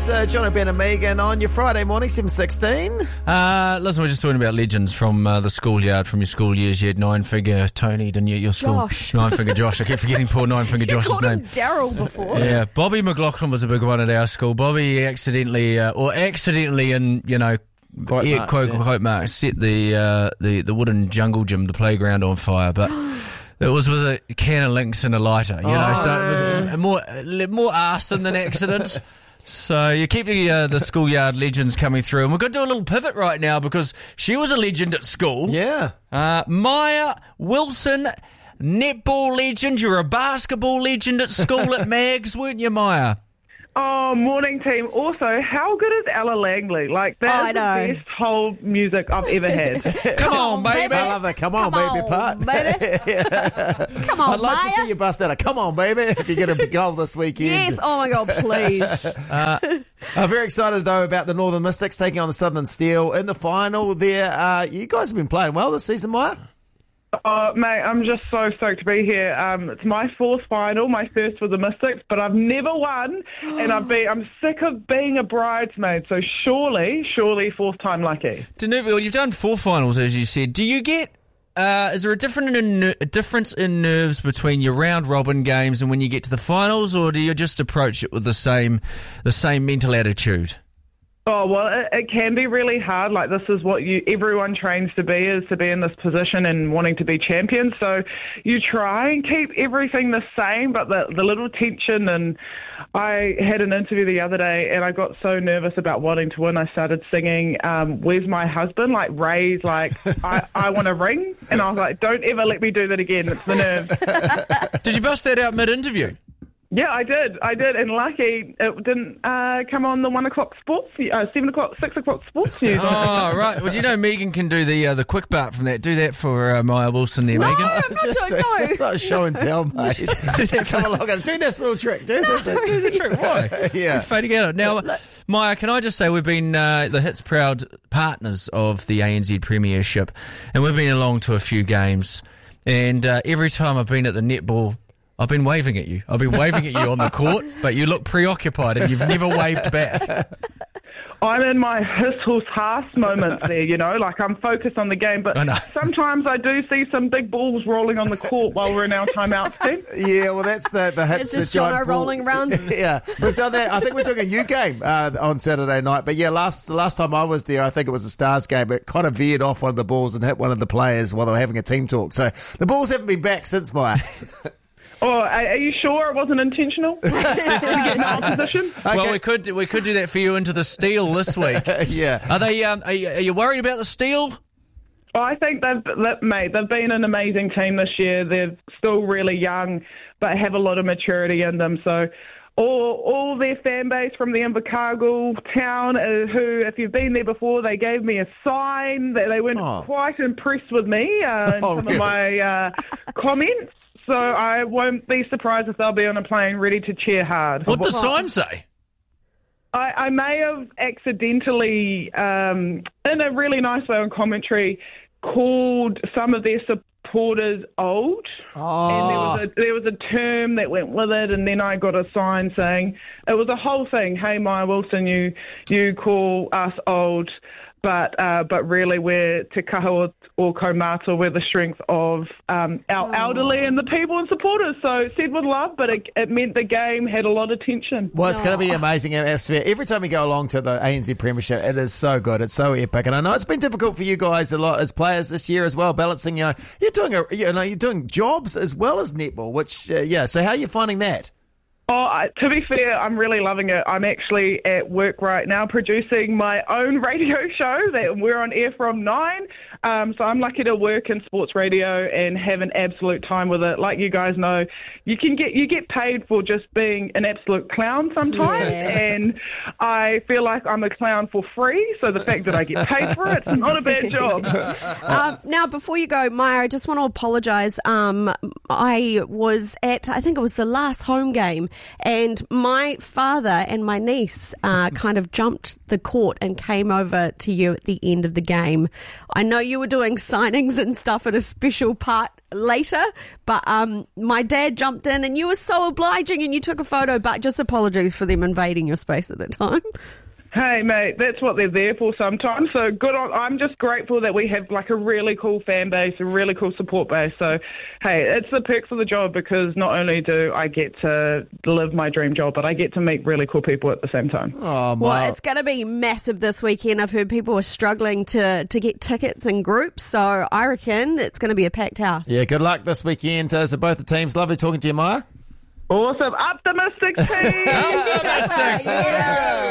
John Ben and Megan on your Friday morning, 7:16. Listen, we're just talking about legends from the schoolyard, from your school years. You had Nine-Finger Tony, didn't you, at your school? Josh. Nine-Finger Josh. I keep forgetting poor Nine-Finger Josh's called name. him Daryl before. Yeah, Bobby McLaughlin was a big one at our school. Bobby accidentally in, quote marks, set the wooden jungle gym, the playground, on fire, but it was with a can of Lynx and a lighter, so it was more arson than accident. So you keep the schoolyard legends coming through, and we're going to do a little pivot right now because she was a legend at school. Yeah. Maya Wilson, netball legend. You're a basketball legend at school at Mags, weren't you, Maya? Oh, morning team. Also, how good is Ella Langley? Like, that's the best whole music I've ever had. Come on, baby. I love that. Come on, baby part. Baby. Come on, I'd like Maya. to see you bust out a come on, baby, if you get a goal this weekend. Yes, oh my God, please. I'm very excited, though, about the Northern Mystics taking on the Southern Steel in the final there. You guys have been playing well this season, Maya. Oh, mate, I'm just so stoked to be here. It's my fourth final, my first for the Mystics, but I've never won, and I'm sick of being a bridesmaid, so surely, fourth time lucky. Danuvi, you've done 4 finals, as you said. Do you get... is there a difference in nerves between your round robin games and when you get to the finals, or do you just approach it with the same mental attitude? Oh, well, it can be really hard. Like, this is what everyone trains to be, is to be in this position and wanting to be champions. So you try and keep everything the same, but the little tension. And I had an interview the other day, and I got so nervous about wanting to win, I started singing, Where's My Husband? Like, Ray's like, I want a ring. And I was like, don't ever let me do that again. It's the nerves. Did you bust that out mid-interview? Yeah, I did, and lucky it didn't come on the 1 o'clock sports, 7 o'clock, 6 o'clock sports news. Oh, right. Well, do you know Megan can do the quick part from that? Do that for Maya Wilson there, Megan. It's not show and tell, mate. Come along and do this little trick. Do the trick. Why? Yeah. You're fading out. Now, Maya, can I just say we've been the Hits proud partners of the ANZ Premiership, and we've been along to a few games, and every time I've been at the netball, I've been waving at you. I've been waving at you on the court, but you look preoccupied and you've never waved back. I'm in my hiss-huss-hass moments there, like I'm focused on the game, but sometimes I do see some big balls rolling on the court while we're in our timeouts team. Yeah, well, that's the hits. It's just Jono rolling around. Yeah, we've done that. I think we're doing a new game on Saturday night, but yeah, last time I was there, I think it was a Stars game. It kind of veered off one of the balls and hit one of the players while they were having a team talk. So the balls haven't been back since, Maya. Oh, are you sure it wasn't intentional? Opposition? Okay. Well, we could do that for you into the Steel this week. Yeah. Are they? Are you worried about the Steel? Oh, I think they've been an amazing team this year. They're still really young, but have a lot of maturity in them. So all their fan base from the Invercargill town, who, if you've been there before, they gave me a sign. They weren't quite impressed with me in some of my comments. So I won't be surprised if they'll be on a plane ready to cheer hard. What does the sign say? I may have accidentally, in a really nice way on commentary, called some of their supporters old. Oh. And there was a term that went with it, and then I got a sign saying, it was a whole thing, hey, Maya Wilson, you call us old, but really we're Te Kaha or Kaumata, we're the strength of our elderly and the people and supporters. So said with love, but it meant the game had a lot of tension. Well, it's going to be amazing atmosphere. Every time we go along to the ANZ Premiership, it is so good. It's so epic. And I know it's been difficult for you guys a lot as players this year as well, balancing, you're doing jobs as well as netball, which, so how are you finding that? Oh, to be fair, I'm really loving it. I'm actually at work right now producing my own radio show that we're on air from 9. So I'm lucky to work in sports radio and have an absolute time with it. Like you guys know, you get paid for just being an absolute clown sometimes, and I feel like I'm a clown for free. So the fact that I get paid for it's not a bad job. Now, before you go, Maya, I just want to apologise. I was at, I think it was the last home game, and my father and my niece kind of jumped the court and came over to you at the end of the game. I know you were doing signings and stuff at a special part later, but my dad jumped in and you were so obliging and you took a photo, but just apologies for them invading your space at the time. Hey, mate, that's what they're there for sometimes. So good on. I'm just grateful that we have like a really cool fan base, a really cool support base. So, hey, it's the perks of the job because not only do I get to live my dream job, but I get to meet really cool people at the same time. Oh, well, it's going to be massive this weekend. I've heard people are struggling to get tickets in groups, so I reckon it's going to be a packed house. Yeah, good luck this weekend to both the teams. Lovely talking to you, Maya. Awesome. Optimistic team. Optimistic. Yeah.